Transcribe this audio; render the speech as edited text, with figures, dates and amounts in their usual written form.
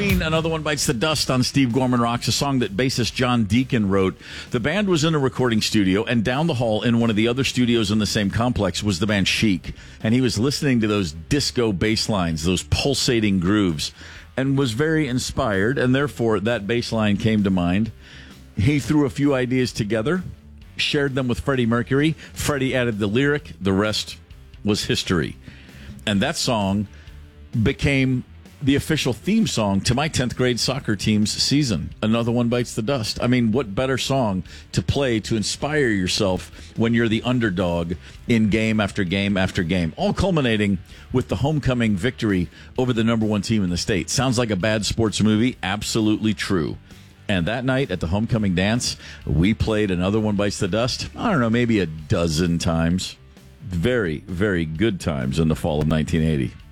Queen, Another One Bites the Dust on Steve Gorman Rocks, a song that bassist John Deacon wrote. The band was in a recording studio, and down the hall in one of the other studios in the same complex was the band Chic. And he was listening to those disco bass lines, those pulsating grooves, and was very inspired, and therefore that bass line came to mind. He threw a few ideas together, shared them with Freddie Mercury. Freddie added the lyric. The rest was history. And that song became the official theme song to my 10th grade soccer team's season. Another One Bites the Dust. I mean, what better song to play to inspire yourself when you're the underdog in game after game after game, all culminating with the homecoming victory over the number one team in the state. Sounds like a bad sports movie? Absolutely true. And that night at the homecoming dance, we played Another One Bites the Dust, I don't know, maybe a dozen times. Very, very good times in the fall of 1980.